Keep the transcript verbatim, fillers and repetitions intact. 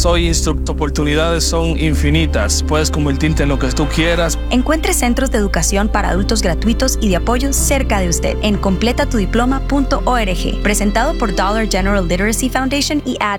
soy instructor. Oportunidades son infinitas. Puedes convertirte en lo que tú quieras. Encuentre centros de educación para adultos gratuitos y de apoyo cerca de usted en completa tu diploma punto org. Presentado por Dollar General Literacy Foundation y Ad